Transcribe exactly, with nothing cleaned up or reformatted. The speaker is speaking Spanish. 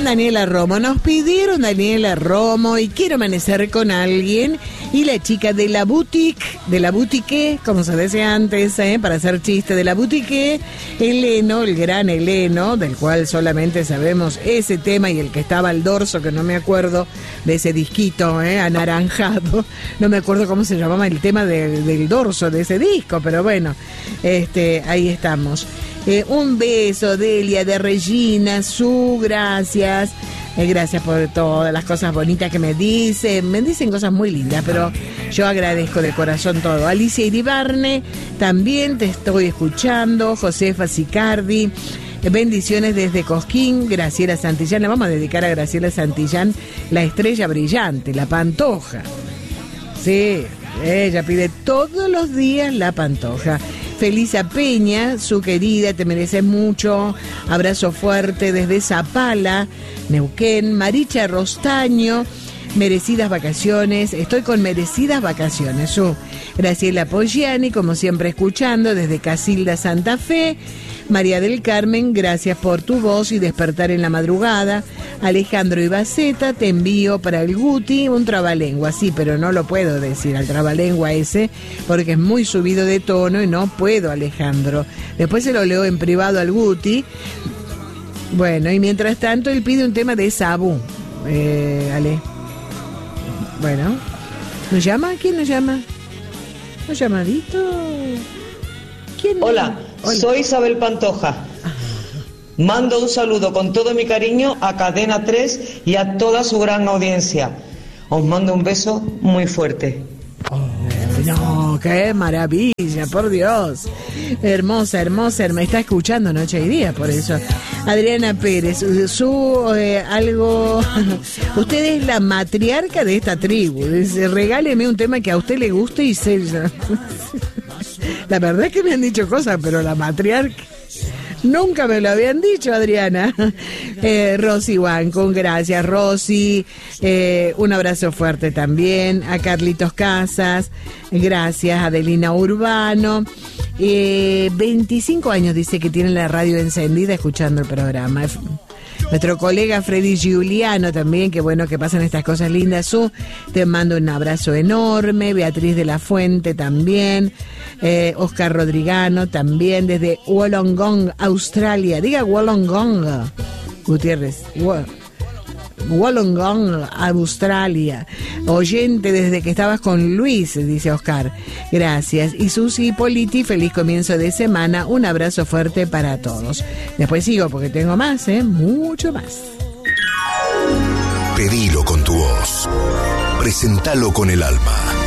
Daniela Romo. Nos pidieron Daniela Romo y quiero amanecer con alguien. Y la chica de la boutique, de la boutique, como se decía antes, ¿eh? para hacer chiste, de la boutique, Eleno, el gran Eleno, del cual solamente sabemos ese tema y el que estaba al dorso, que no me acuerdo de ese disquito ¿eh? anaranjado. No me acuerdo cómo se llamaba el tema de, del dorso de ese disco, pero bueno, este, ahí estamos. Eh, un beso, Delia, de Regina, Su, gracias. Eh, gracias por todas las cosas bonitas que me dicen. Me dicen cosas muy lindas, pero yo agradezco de corazón todo. Alicia Iribarne, también te estoy escuchando. Josefa Sicardi, eh, bendiciones desde Cosquín. Graciela Santillán, le vamos a dedicar a Graciela Santillán la estrella brillante, la Pantoja. Sí, ella pide todos los días la Pantoja. Felisa Peña, Su querida, te mereces mucho. Abrazo fuerte desde Zapala, Neuquén. Maricha Rostaño, merecidas vacaciones. Estoy con merecidas vacaciones. Su Graciela Poggiani, como siempre escuchando desde Casilda, Santa Fe. María del Carmen, gracias por tu voz y despertar en la madrugada. Alejandro Ibaceta, te envío para el Guti un trabalengua. Sí, pero no lo puedo decir al trabalengua ese porque es muy subido de tono y no puedo, Alejandro. Después se lo leo en privado al Guti. Bueno, y mientras tanto él pide un tema de Sabu. Eh, Ale. Bueno, ¿nos llama? ¿Quién nos llama? ¿Nos llamadito? ¿Quién? Hola, Hola, soy Isabel Pantoja. Mando un saludo con todo mi cariño a Cadena tres y a toda su gran audiencia. Os mando un beso muy fuerte. Oh, no, qué maravilla, por Dios. Hermosa, hermosa, me está escuchando noche y día, por eso. Adriana Pérez, su eh, algo. Usted es la matriarca de esta tribu. Dice, regáleme un tema que a usted le guste y se. La verdad es que me han dicho cosas, pero la matriarca nunca me lo habían dicho, Adriana. Eh, Rosy Huancón, gracias, Rosy. Eh, un abrazo fuerte también a Carlitos Casas. Gracias, Adelina Urbano. Eh, veinticinco años dice que tiene la radio encendida escuchando el programa. Nuestro colega Freddy Giuliano también, qué bueno que pasan estas cosas lindas. Su, te mando un abrazo enorme. Beatriz de la Fuente también. Eh, Oscar Rodrigano también desde Wollongong, Australia. Diga Wollongong, Gutiérrez. Wollongong, Australia. Oyente desde que estabas con Luis, dice Oscar. Gracias. Y Susi Politi, feliz comienzo de semana. Un abrazo fuerte para todos. Después sigo porque tengo más, ¿eh? Mucho más. Pedilo con tu voz. Presentalo con el alma.